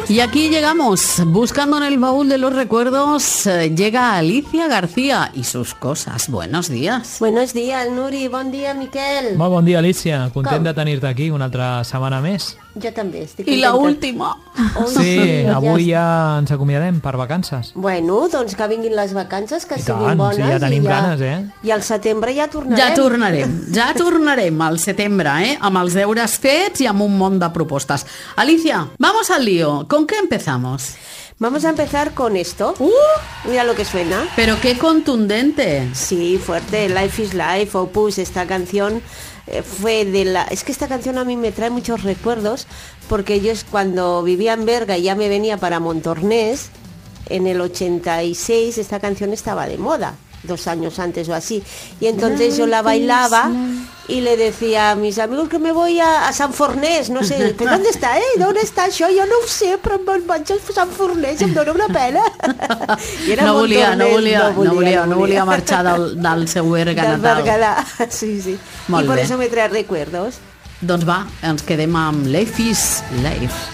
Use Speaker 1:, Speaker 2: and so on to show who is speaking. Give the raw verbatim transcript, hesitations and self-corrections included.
Speaker 1: Y aquí llegamos, buscando en el baúl de los recuerdos, eh, llega Alicia García y sus cosas. Buenos días.
Speaker 2: Buenos días, Nuri. Bon dia, Miquel.
Speaker 3: Molt bon dia, Alicia. Content de tenir-te aquí una altra setmana més.
Speaker 2: Jo també estic
Speaker 1: I
Speaker 2: contenta.
Speaker 1: la última.
Speaker 2: Ui,
Speaker 3: Sí, avui ja ens acomiadem per vacances.
Speaker 2: Bueno, doncs que vinguin les vacances, que
Speaker 3: I
Speaker 2: siguin
Speaker 3: tant,
Speaker 2: bones.
Speaker 3: sí, ja tenim
Speaker 2: i
Speaker 3: ganes, eh?
Speaker 2: I al setembre ja tornarem.
Speaker 1: Ja tornarem, ja tornarem al setembre, eh? Amb els deures fets i amb un munt de propostes. Alicia, vamos al lío. ¿Con qué empezamos?
Speaker 2: Vamos a empezar con esto.
Speaker 1: Uh,
Speaker 2: Mira lo que suena.
Speaker 1: pero qué contundente.
Speaker 2: Sí, fuerte. Life is Life, Opus, esta canción eh, fue de la... Es que esta canción a mí me trae muchos recuerdos, porque yo es cuando vivía en Berga y ya me venía para Montornès, en el ochenta y seis esta canción estaba de moda, dos años antes o así. Y entonces yo la bailaba y le decía a mis amigos que me voy a, a Sant Fornès, no sé, ¿pero dónde está, eh? ¿Dónde está això? Jo no ho sé, però me'n vaig a Sant Fornès, em dóna una pena. I era
Speaker 1: No volia, no
Speaker 2: Montornès,
Speaker 1: volia, no volia, no volia marxar del, del seu Berga
Speaker 2: Del
Speaker 1: natal.
Speaker 2: Berguedà, sí, sí.
Speaker 1: Molt
Speaker 2: I por
Speaker 1: bé.
Speaker 2: eso me trae recuerdos.
Speaker 1: Doncs va, ens quedem amb Life is Life.